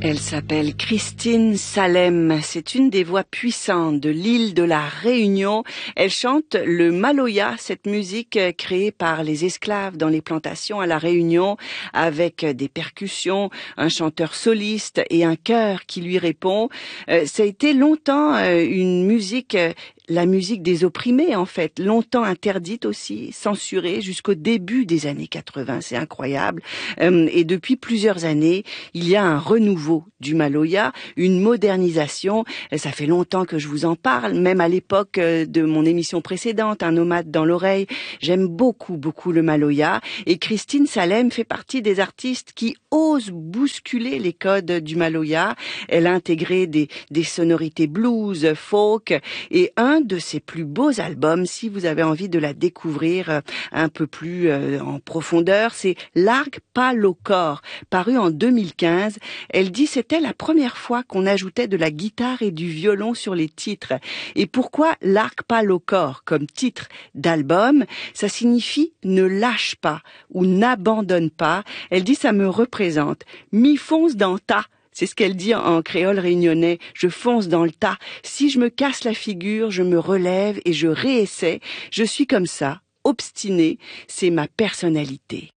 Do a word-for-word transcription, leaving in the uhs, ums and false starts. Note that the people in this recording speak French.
Elle s'appelle Christine Salem. C'est une des voix puissantes de l'île de la Réunion. Elle chante le maloya, cette musique créée par les esclaves dans les plantations à la Réunion, avec des percussions, un chanteur soliste et un chœur qui lui répond. Euh, ça a été longtemps euh, une musique euh, la musique des opprimés, en fait, longtemps interdite aussi, censurée jusqu'au début des années quatre-vingts, c'est incroyable. Euh, et depuis plusieurs années, il y a un renouveau du maloya, une modernisation. Ça fait longtemps que je vous en parle, même à l'époque de mon émission précédente, Un nomade dans l'oreille. J'aime beaucoup, beaucoup le maloya. Et Christine Salem fait partie des artistes qui osent bousculer les codes du maloya. Elle a intégré des, des sonorités blues, folk, et un de ses plus beaux albums, si vous avez envie de la découvrir un peu plus euh, en profondeur, c'est Largue pas le corps, paru en deux mille quinze. Elle dit c'était la première fois qu'on ajoutait de la guitare et du violon sur les titres. Et pourquoi Largue pas le corps comme titre d'album? Ça signifie ne lâche pas ou n'abandonne pas. Elle dit ça me représente. Mi fonce dans ta. C'est ce qu'elle dit en créole réunionnais. Je fonce dans le tas. Si je me casse la figure, je me relève et je réessaie. Je suis comme ça, obstinée. C'est ma personnalité.